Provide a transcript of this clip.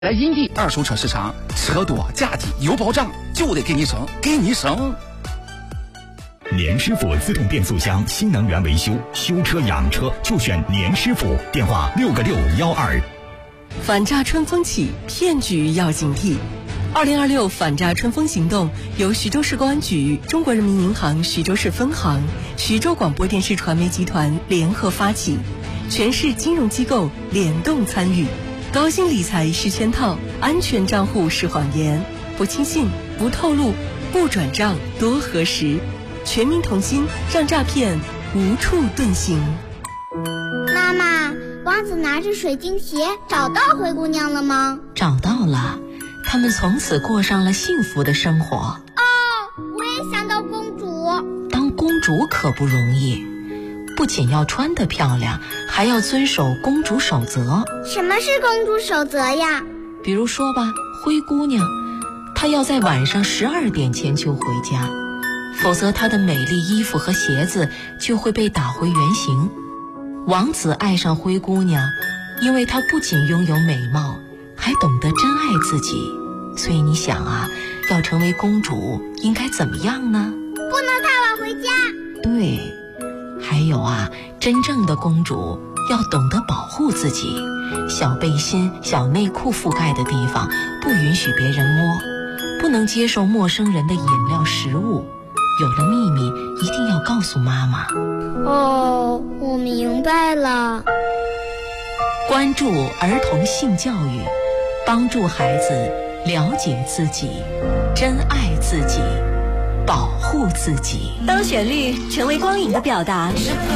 来阴地二手车市场，车多价低有保障，就得给你省，给你省。 年师傅自动变速箱新能源维修，修车养车就选年师傅，电话6个612。 反诈春风起，骗局要警惕。2026反诈春风行动由徐州市公安局、中国人民银行徐州市分行、徐州广播电视传媒集团联合发起，全市金融机构联动参与。高薪理财是圈套，安全账户是谎言，不轻信，不透露，不转账，多核实。全民同心，让诈骗无处遁形。 妈妈，王子拿着水晶鞋找到灰姑娘了吗？ 找到了，他们从此过上了幸福的生活。 哦，我也想当公主。 当公主可不容易，不仅要穿得漂亮，还要遵守公主守则。 什么是公主守则呀？ 比如说吧，灰姑娘，她要在晚上12点前就回家，否则她的美丽衣服和鞋子就会被打回原形。王子爱上灰姑娘，因为她不仅拥有美貌，还懂得珍爱自己。所以你想啊，要成为公主应该怎么样呢？ 不能太晚回家。 对，还有啊，真正的公主要懂得保护自己，小背心、小内裤覆盖的地方不允许别人摸，不能接受陌生人的饮料食物，有了秘密一定要告诉妈妈。 哦，我明白了。 关注儿童性教育，帮助孩子了解自己，珍爱自己，保护自己。 当旋律成为光影的表达，